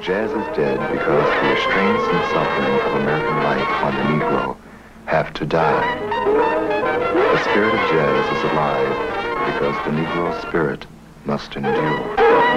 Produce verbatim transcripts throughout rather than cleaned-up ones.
Jazz is dead because the restraints and suffering of American life on the Negro have to die. The spirit of jazz is alive because the Negro spirit must endure.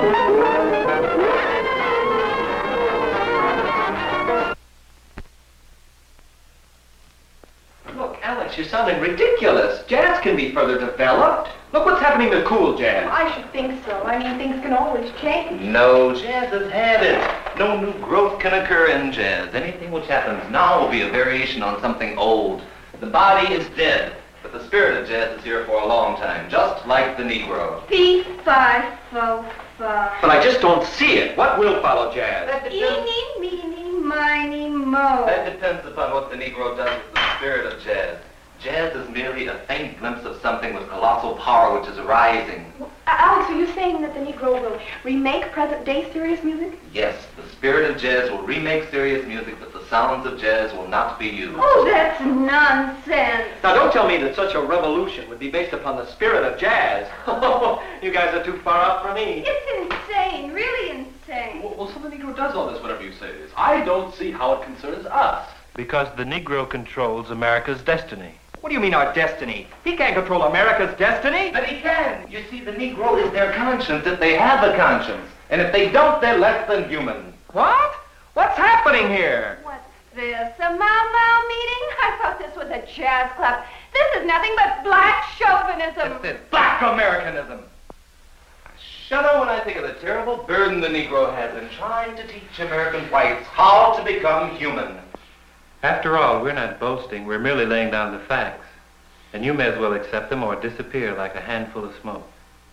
Look, Alex, you're sounding ridiculous. Jazz can be further developed. Look what's happening with cool jazz. I should think so. I mean, things can always change. No, jazz has had it. No new growth can occur in jazz. Anything which happens now will be a variation on something old. The body is dead, but the spirit of jazz is here for a long time, just like the Negro. Fee, fi, fo, fa. But I just don't see it. What will follow jazz? That depends, Eeny, meeny, miny, mo. that depends upon what the Negro does with the spirit of jazz. Jazz is merely a faint glimpse of something with colossal power which is arising. Well, Alex, are you saying that the Negro will remake present-day serious music? Yes, the spirit of jazz will remake serious music, but the sounds of jazz will not be used. Oh, that's nonsense. Now, don't tell me that such a revolution would be based upon the spirit of jazz. You guys are too far out for me. It's insane, really insane. Well, well, so the Negro does all this whenever you say this. I don't see how it concerns us. Because the Negro controls America's destiny. What do you mean, our destiny? He can't control America's destiny. But he can. You see, the Negro is their conscience if they have a conscience. And if they don't, they're less than human. What? What's happening here? What's this, a Mau Mau meeting? I thought this was a jazz club. This is nothing but black chauvinism. That's it. Black Americanism. I shudder when I think of the terrible burden the Negro has in trying to teach American whites how to become human. After all, we're not boasting, we're merely laying down the facts. And you may as well accept them or disappear like a handful of smoke.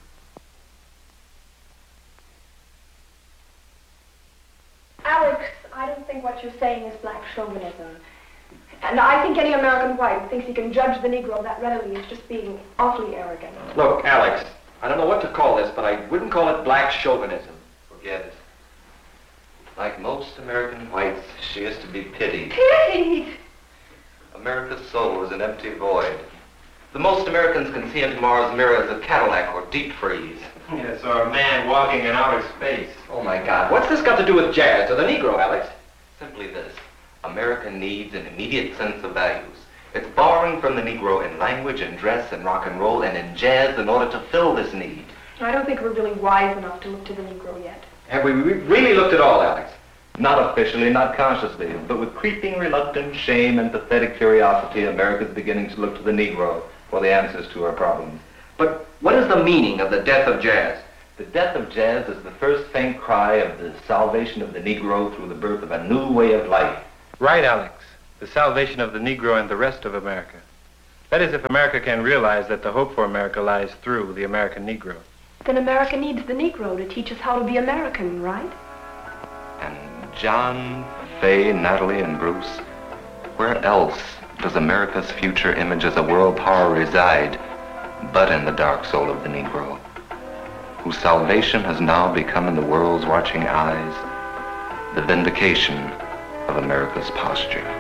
Alex, I don't think what you're saying is black chauvinism. And I think any American white who thinks he can judge the Negro that readily is just being awfully arrogant. Look, Alex, I don't know what to call this, but I wouldn't call it black chauvinism. Forget it. Like most American whites, she is to be pitied. Pitied! America's soul is an empty void. The most Americans can see into tomorrow's mirror as a Cadillac or deep freeze. Yes, or a man walking in outer space. Oh, my God. What's this got to do with jazz or the Negro, Alex? Simply this. America needs an immediate sense of values. It's borrowing from the Negro in language and dress and rock and roll and in jazz in order to fill this need. I don't think we're really wise enough to look to the Negro yet. Have we re- really looked at all, Alex? Not officially, not consciously, but with creeping reluctance, shame, and pathetic curiosity, America's beginning to look to the Negro for the answers to her problems. But what is the meaning of the death of jazz? The death of jazz is the first faint cry of the salvation of the Negro through the birth of a new way of life. Right, Alex. The salvation of the Negro and the rest of America. That is, if America can realize that the hope for America lies through the American Negro. Then America needs the Negro to teach us how to be American, right? And John, Fay, Natalie, and Bruce, where else does America's future image as a world power reside but in the dark soul of the Negro, whose salvation has now become in the world's watching eyes the vindication of America's posture?